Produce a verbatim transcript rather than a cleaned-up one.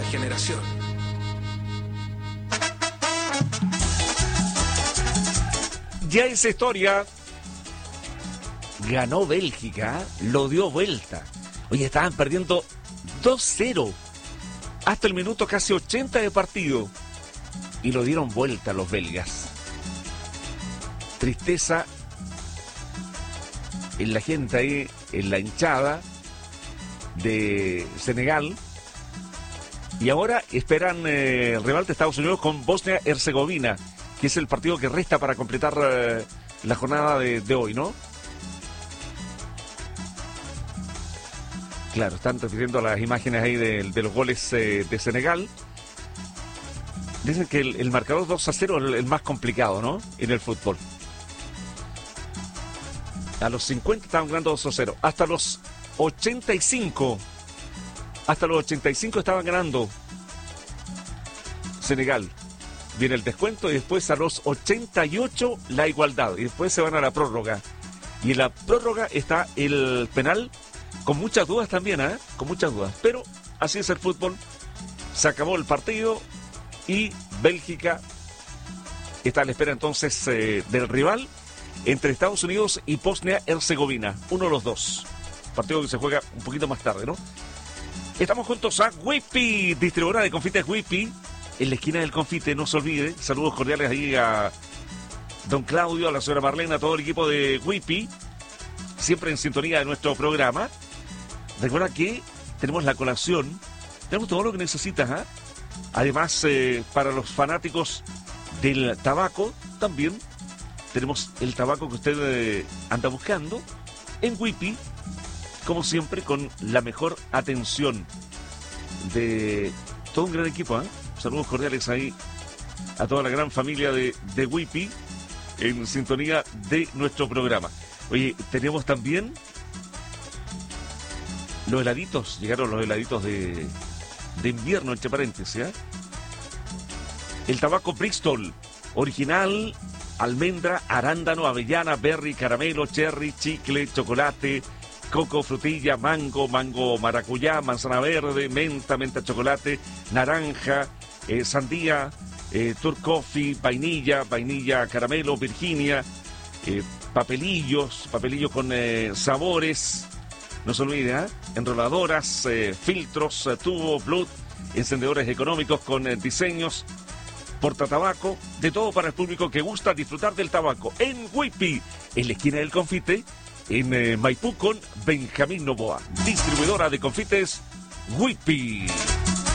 generación. Ya esa historia ganó Bélgica, lo dio vuelta. Oye, estaban perdiendo dos cero hasta el minuto casi ochenta de partido y lo dieron vuelta los belgas. Tristeza en la gente ahí, en la hinchada de Senegal. Y ahora esperan eh, el rival de Estados Unidos con Bosnia-Herzegovina, que es el partido que resta para completar eh, la jornada de, de hoy, ¿no? Claro, están refiriendo a las imágenes ahí de, de los goles eh, de Senegal. Dicen que el, el marcador dos a cero es el, el más complicado, ¿no? En el fútbol. A los cincuenta estaban ganando dos a cero. Hasta los ochenta y cinco. Hasta los ochenta y cinco estaban ganando Senegal. Viene el descuento y después a los ochenta y ocho la igualdad. Y después se van a la prórroga. Y en la prórroga está el penal. Con muchas dudas también, ¿eh? Con muchas dudas. Pero así es el fútbol. Se acabó el partido y Bélgica está a la espera entonces eh, del rival entre Estados Unidos y Bosnia-Herzegovina. Uno de los dos. Partido que se juega un poquito más tarde, ¿no? Estamos juntos a Whippy, distribuidora de confites Whippy. En la esquina del confite, no se olvide. Saludos cordiales ahí a don Claudio, a la señora Marlena, a todo el equipo de Whippy. Siempre en sintonía de nuestro programa. Recuerda que tenemos la colación, tenemos todo lo que necesitas, ¿eh? Además, eh, para los fanáticos del tabaco, también tenemos el tabaco que usted eh, anda buscando en Whippy, como siempre, con la mejor atención de todo un gran equipo, ¿eh? Saludos cordiales ahí a toda la gran familia de, de Whippy en sintonía de nuestro programa. Oye, tenemos también los heladitos, llegaron los heladitos de, de invierno, entre paréntesis, ¿eh? El tabaco Bristol, original, almendra, arándano, avellana, berry, caramelo, cherry, chicle, chocolate, coco, frutilla, mango, mango, maracuyá, manzana verde, menta, menta, chocolate, naranja, eh, sandía, eh, Turk Coffee, vainilla, vainilla, caramelo, Virginia, eh, papelillos, papelillos con eh, sabores, no se olvide, ¿eh? Enroladoras, eh, filtros, eh, tubo, Bluetooth, encendedores económicos con eh, diseños, portatabaco, de todo para el público que gusta disfrutar del tabaco. En Whippy, en la esquina del confite, en eh, Maipú con Benjamín Novoa, distribuidora de confites Whippy.